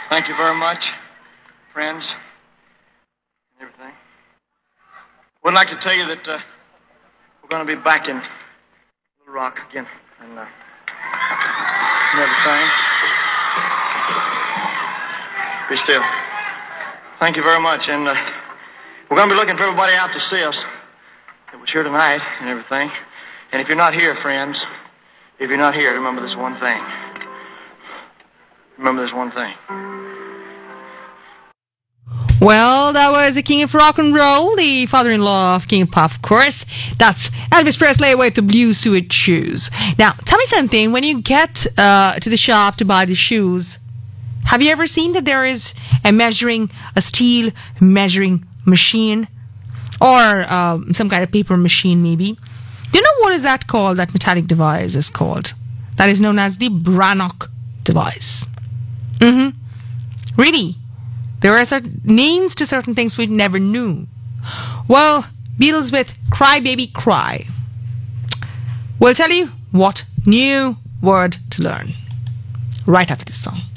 Thank you very much, friends, and everything. Would like to tell you that we're going to be back in Little Rock again and everything. Be still. Thank you very much, and we're going to be looking for everybody out to see us that was here tonight and everything. And if you're not here, friends, if you're not here, remember this one thing. Remember this one thing. Well, that was the King of Rock and Roll, the father-in-law of King of Pop, of course. That's Elvis Presley with the blue suede shoes. Now, tell me something. When you get to the shop to buy the shoes, have you ever seen that there is a steel measuring machine? Or some kind of paper machine, maybe? Do you know what is that called? That metallic device is called. That is known as the Brannock device. Really? There are certain names to certain things we never knew. Well, Beatles with Cry Baby Cry. We'll tell you what new word to learn right after this song.